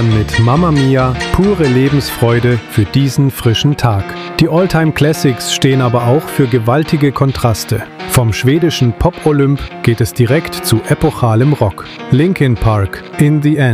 Mit Mamma Mia pure Lebensfreude für diesen frischen Tag. Die All-Time Classics stehen aber auch für gewaltige Kontraste. Vom schwedischen Pop-Olymp geht es direkt zu epochalem Rock. Linkin Park, In the End.